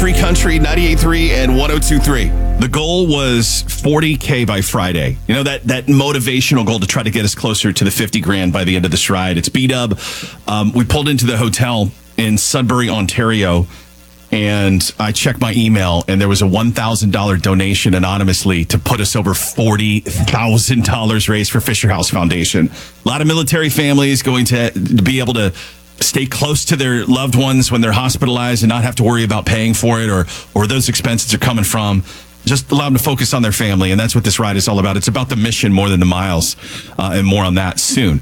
Free Country 98.3 and 102.3. The goal was 40K by Friday. You know, that motivational goal to try to get us closer to the 50 grand by the end of this ride. It's B-Dub. We pulled into the hotel in Sudbury, Ontario, and I checked my email, and there was a $1,000 donation anonymously to put us over $40,000 raised for Fisher House Foundation. A lot of military families going to be able to stay close to their loved ones when they're hospitalized and not have to worry about paying for it or where those expenses are coming from. Just allow them to focus on their family, and that's what this ride is all about. It's about the mission more than the miles, and more on that soon.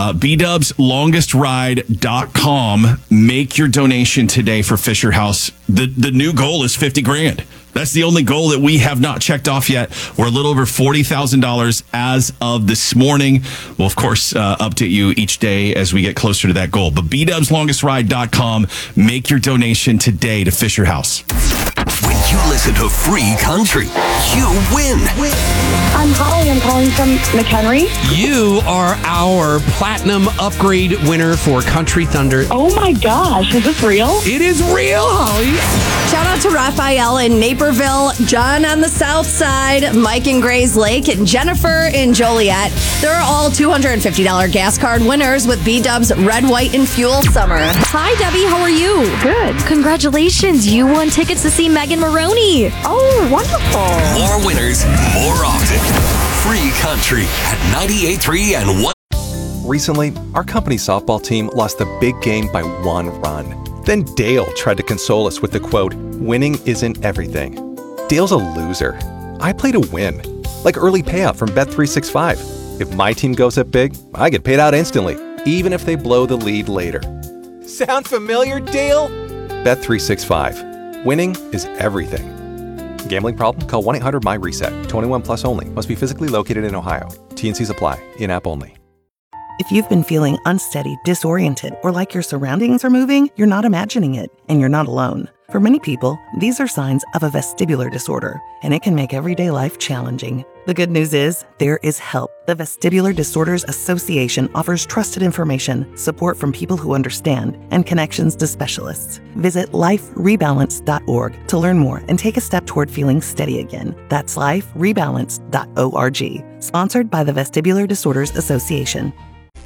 BDubsLongestRide.com. Make your donation today for Fisher House. The new goal is 50 grand. That's the only goal that we have not checked off yet. We're a little over $40,000 as of this morning. We'll, of course, update you each day as we get closer to that goal. But BDubsLongestRide.com. Make your donation today to Fisher House. When you listen to Free Country, you win. I'm Holly. I'm calling from McHenry. You are our platinum upgrade winner for Country Thunder. Oh my gosh, is this real? It is real, Holly. Shout out to Raphael in Naperville, John on the south side, Mike in Grays Lake, and Jennifer in Joliet. They're all $250 gas card winners with B-Dub's Red, White, and Fuel Summer. Hi, Debbie. How are you? Good. Congratulations. You won tickets to see Megan Maroney. Oh, wonderful. More winners, more often. Free Country at 98.3 and 1. Recently, our company softball team lost the big game by 1 run. Then Dale tried to console us with the quote, "Winning isn't everything." Dale's a loser. I play to win. Like early payout from Bet365. If my team goes up big, I get paid out instantly, even if they blow the lead later. Sound familiar, Dale? Bet365. Winning is everything. Gambling problem? Call 1-800-MY-RESET. 21 plus only. Must be physically located in Ohio. T&Cs apply. In-app only. If you've been feeling unsteady, disoriented, or like your surroundings are moving, you're not imagining it, and you're not alone. For many people, these are signs of a vestibular disorder, and it can make everyday life challenging. The good news is, there is help. The Vestibular Disorders Association offers trusted information, support from people who understand, and connections to specialists. Visit liferebalance.org to learn more and take a step toward feeling steady again. That's liferebalance.org. Sponsored by the Vestibular Disorders Association.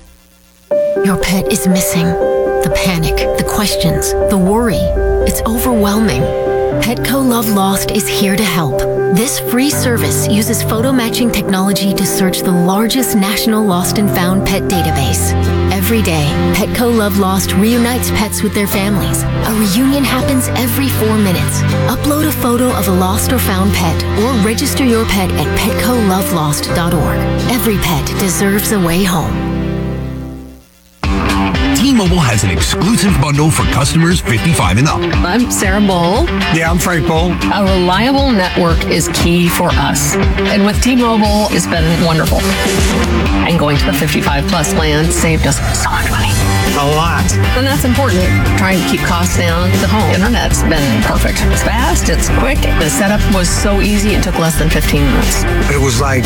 Your pet is missing. The panic, the questions, the worry. It's overwhelming. Petco Love Lost is here to help. This free service uses photo matching technology to search the largest national lost and found pet database. Every day, Petco Love Lost reunites pets with their families. A reunion happens every 4 minutes. Upload a photo of a lost or found pet or register your pet at PetcoLoveLost.org. Every pet deserves a way home. T-Mobile has an exclusive bundle for customers 55 and up. I'm Sarah Bull. Yeah, I'm Frank Bull. A reliable network is key for us. And with T-Mobile, it's been wonderful. And going to the 55 plus plan saved us so much money. A lot. And that's important. Trying to keep costs down. The home internet's been perfect. It's fast, it's quick. The setup was so easy, it took less than 15 minutes. It was like,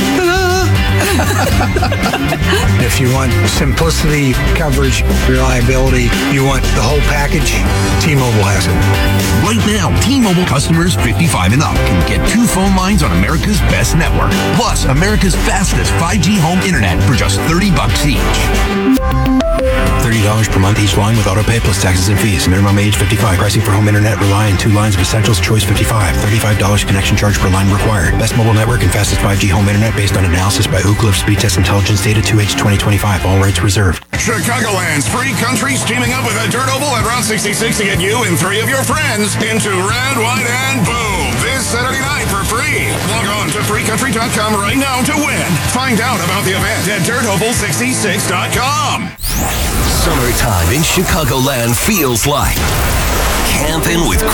if you want simplicity, coverage, reliability, you want the whole package, T-Mobile has it. Right now, T-Mobile customers 55 and up can get 2 phone lines on America's best network. Plus, America's fastest 5G home internet for just $30 each. $30 per month each line with autopay plus taxes and fees. Minimum age 55. Pricing for home internet rely on 2 lines of Essentials Choice 55. $35 connection charge per line required. Best mobile network and fastest 5G home internet based on analysis by Oak Cliff Speed Test Intelligence data 2H 2025. All rights reserved. Chicagoland's Free Country's teaming up with a Dirt Oval at Route 66 to get you and 3 of your friends into Red, White, and Boom this Saturday night for free. Log on to freecountry.com right now to win. Find out about the event at dirtoval66.com. Summertime in Chicagoland feels like camping with